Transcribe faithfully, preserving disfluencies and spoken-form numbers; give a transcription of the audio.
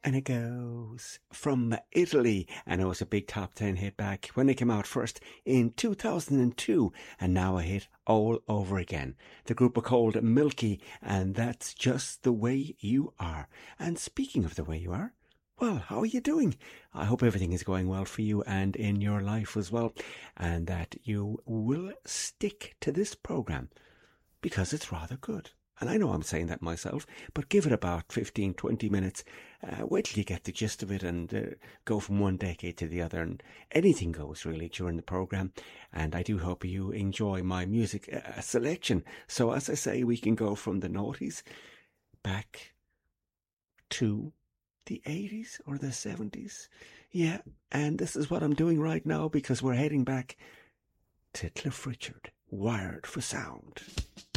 And it goes from Italy, and it was a big top ten hit back when they came out first in two thousand two, and now a hit all over again. The group are called Milky, and that's Just the Way You Are. And speaking of the way you are, well, how are you doing? I hope everything is going well for you and in your life as well, and that you will stick to this program because it's rather good. And I know I'm saying that myself, but give it about fifteen, twenty minutes. Uh, wait till you get the gist of it and uh, go from one decade to the other. And anything goes, really, during the programme. And I do hope you enjoy my music uh, selection. So, as I say, we can go from the noughties back to the eighties or the seventies. Yeah, and this is what I'm doing right now because we're heading back to Cliff Richard, Wired for Sound.